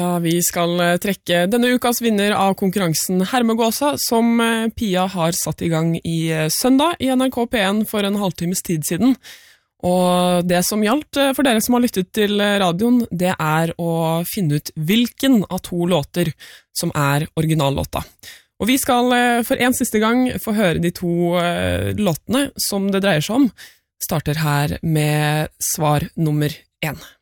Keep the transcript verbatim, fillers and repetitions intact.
Ja, vi skal trekke denne ukas vinner av konkurransen Hermegåsa, som Pia har satt i gang i søndag i N R K P en for en halvtimes tid siden. Og det som gjaldt for dere som har lyttet til radioen, det er å finne ut hvilken av to låter som er originallåta. Og vi skal for en siste gang få høre de to låtene som det dreier seg om. Starter her med svar nummer én.